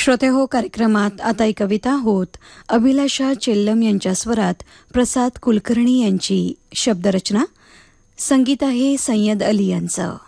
श्रोते हो, कार्यक्रमात आता एक कविता होत अभिलाषा चेल्लम यांच्या स्वरात प्रसाद कुलकर्णी यांची शब्दरचना, संगीत आहे सय्यद अली यांचं.